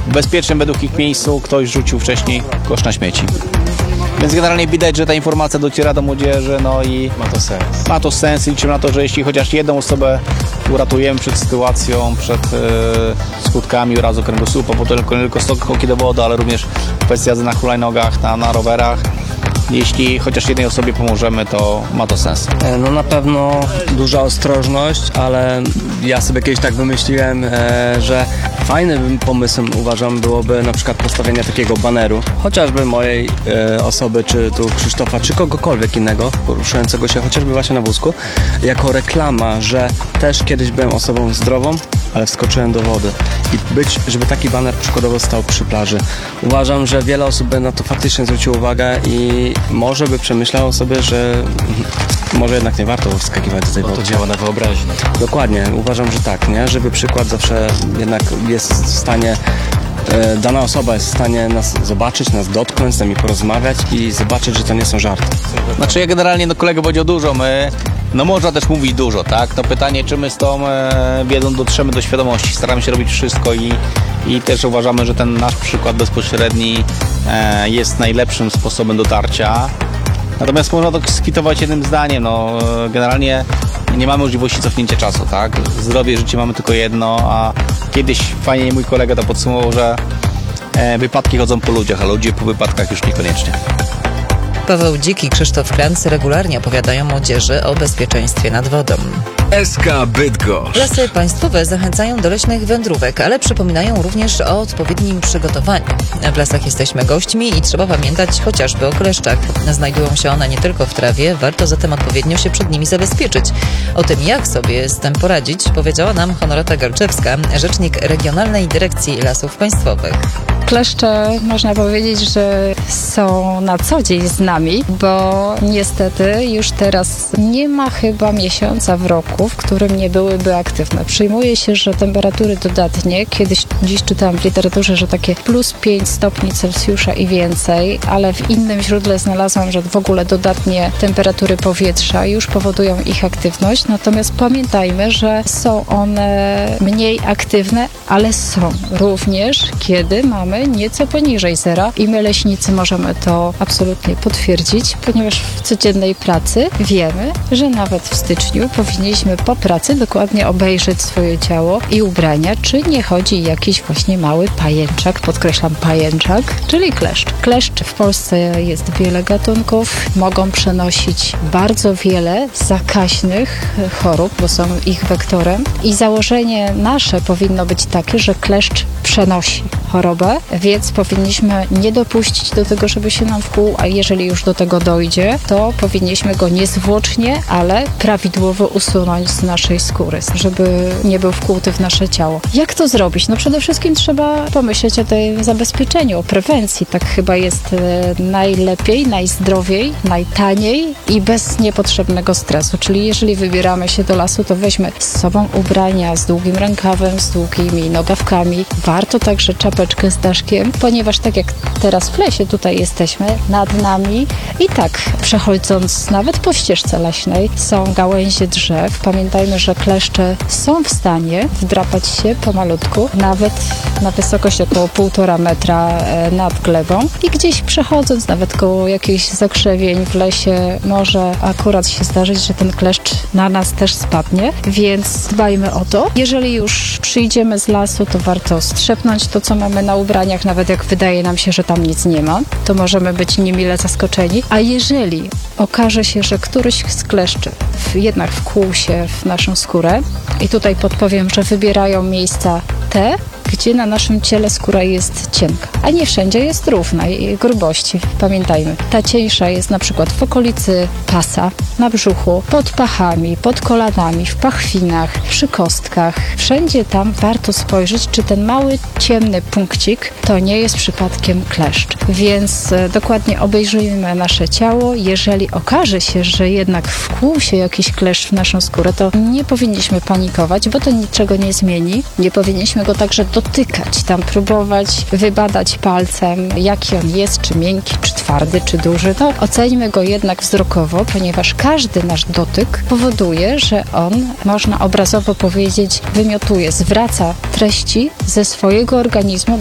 w bezpiecznym według ich miejscu ktoś rzucił wcześniej kosz na śmieci. Więc generalnie widać, że ta informacja dociera do młodzieży, no i ma to sens. Liczymy na to, że jeśli chociaż jedną osobę uratujemy przed sytuacją, przed skutkami urazu kręgosłupa, bo to nie tylko skoki do wody, ale również kwestia jazdy na hulajnogach, na rowerach. Jeśli chociaż jednej osobie pomożemy, to ma to sens. No na pewno duża ostrożność, ale ja sobie kiedyś tak wymyśliłem, że fajnym pomysłem uważam byłoby na przykład postawienie takiego baneru, chociażby mojej osoby, czy tu Krzysztofa, czy kogokolwiek innego, poruszającego się chociażby właśnie na wózku, jako reklama, że też kiedyś byłem osobą zdrową, ale wskoczyłem do wody. I żeby taki baner przykładowo stał przy plaży. Uważam, że wiele osób by na to faktycznie zwróciło uwagę i może by przemyślało sobie, że może jednak nie warto wskakiwać do tej wody. To działa na wyobraźnię. Dokładnie, uważam, że tak, nie? Żeby przykład zawsze jednak jest w stanie, dana osoba jest w stanie nas zobaczyć, nas dotknąć, z nami porozmawiać i zobaczyć, że to nie są żarty. Znaczy ja generalnie, kolega powiedział dużo, można też mówić dużo, tak? No pytanie, czy my z tą wiedzą dotrzemy do świadomości, staramy się robić wszystko i też uważamy, że ten nasz przykład bezpośredni jest najlepszym sposobem dotarcia. Natomiast można to skwitować jednym zdaniem, generalnie nie mamy możliwości cofnięcia czasu, tak? Zdrowie, życie mamy tylko jedno, a kiedyś fajnie mój kolega to podsumował, że wypadki chodzą po ludziach, a ludzie po wypadkach już niekoniecznie. Paweł Dzik i Krzysztof Kranc regularnie opowiadają młodzieży o bezpieczeństwie nad wodą. SK Bydgoszcz. Lasy państwowe zachęcają do leśnych wędrówek, ale przypominają również o odpowiednim przygotowaniu. W lasach jesteśmy gośćmi i trzeba pamiętać chociażby o kleszczach. Znajdują się one nie tylko w trawie, warto zatem odpowiednio się przed nimi zabezpieczyć. O tym, jak sobie z tym poradzić, powiedziała nam Honorata Galczewska, rzecznik Regionalnej Dyrekcji Lasów Państwowych. Kleszcze można powiedzieć, że są na co dzień z nami, bo niestety już teraz nie ma chyba miesiąca w roku, w którym nie byłyby aktywne. Przyjmuje się, że temperatury dodatnie, dziś czytałam w literaturze, że takie plus 5 stopni Celsjusza i więcej, ale w innym źródle znalazłam, że w ogóle dodatnie temperatury powietrza już powodują ich aktywność. Natomiast pamiętajmy, że są one mniej aktywne, ale są również, kiedy mamy nieco poniżej zera i my leśnicy możemy to absolutnie potwierdzić, ponieważ w codziennej pracy wiemy, że nawet w styczniu powinniśmy po pracy dokładnie obejrzeć swoje ciało i ubrania, czy nie chodzi jakiś właśnie mały pajęczak, podkreślam pajęczak, czyli kleszcz. Kleszcz w Polsce jest wiele gatunków, mogą przenosić bardzo wiele zakaźnych chorób, bo są ich wektorem i założenie nasze powinno być takie, że kleszcz przenosi chorobę, więc powinniśmy nie dopuścić do tego, żeby się nam wkłuł, a jeżeli już do tego dojdzie, to powinniśmy go niezwłocznie, ale prawidłowo usunąć z naszej skóry, żeby nie był wkłuty w nasze ciało. Jak to zrobić? Przede wszystkim trzeba pomyśleć o tym zabezpieczeniu, o prewencji. Tak chyba jest najlepiej, najzdrowiej, najtaniej i bez niepotrzebnego stresu. Czyli jeżeli wybieramy się do lasu, to weźmy z sobą ubrania z długim rękawem, z długimi nogawkami. Warto także czapeczkę z daszkiem, ponieważ tak jak teraz w lesie tutaj jesteśmy, nad nami i tak przechodząc nawet po ścieżce leśnej są gałęzie drzew. Pamiętajmy, że kleszcze są w stanie wdrapać się pomalutku, nawet na wysokość około 1,5 metra nad glebą i gdzieś przechodząc nawet koło jakichś zakrzewień w lesie może akurat się zdarzyć, że ten kleszcz na nas też spadnie, więc dbajmy o to. Jeżeli już przyjdziemy z lasu, to warto strzepnąć to, co mamy na ubraniach, nawet jak wydaje nam się, że tam nic nie ma, to możemy być niemile zaskoczeni. A jeżeli okaże się, że któryś z kleszczy jednak wkłuł się w naszą skórę i tutaj podpowiem, że wybierają miejsca te, gdzie na naszym ciele skóra jest cienka, a nie wszędzie jest równej grubości. Pamiętajmy, ta cieńsza jest na przykład w okolicy pasa, na brzuchu, pod pachami, pod kolanami, w pachwinach, przy kostkach. Wszędzie tam warto spojrzeć, czy ten mały, ciemny punkcik to nie jest przypadkiem kleszcz. Więc dokładnie obejrzyjmy nasze ciało. Jeżeli okaże się, że jednak wkłuł się jakiś kleszcz w naszą skórę, to nie powinniśmy panikować, bo to niczego nie zmieni. Nie powinniśmy go także dotykać, tam próbować wybadać palcem, jaki on jest, czy miękki, czy twardy, czy duży. To oceńmy go jednak wzrokowo, ponieważ każdy nasz dotyk powoduje, że on, można obrazowo powiedzieć, wymiotuje, zwraca treści ze swojego organizmu